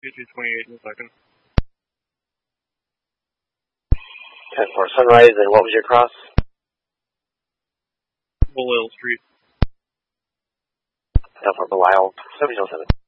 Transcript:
get you 28 in a second. 10-4 Sunrise, and what was your cross? Belisle Street. 10-4 Belisle, 707.